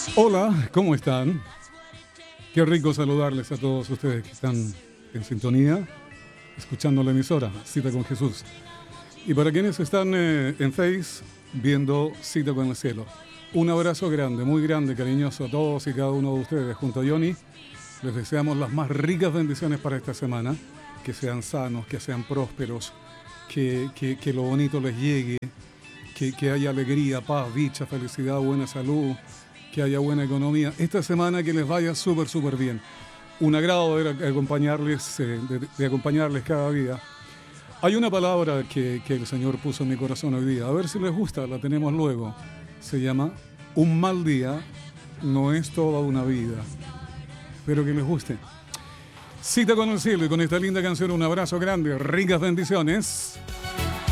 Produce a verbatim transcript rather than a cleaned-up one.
Hola, ¿cómo están? Qué rico saludarles a todos ustedes que están en sintonía, escuchando la emisora Cita con Jesús. Y para quienes están eh, en Face, viendo Cita con el Cielo. Un abrazo grande, muy grande, cariñoso a todos y cada uno de ustedes. Junto a Johnny, les deseamos las más ricas bendiciones para esta semana. Que sean sanos, que sean prósperos, que, que, que lo bonito les llegue, que, que haya alegría, paz, dicha, felicidad, buena salud, que haya buena economía. Esta semana que les vaya súper, súper bien. Un agrado de acompañarles, eh, de, de acompañarles cada día. Hay una palabra que, que el Señor puso en mi corazón hoy día. A ver si les gusta, la tenemos luego. Se llama: un mal día no es toda una vida. Espero que les guste. Cita con el Cielo, y con esta linda canción un abrazo grande, ricas bendiciones.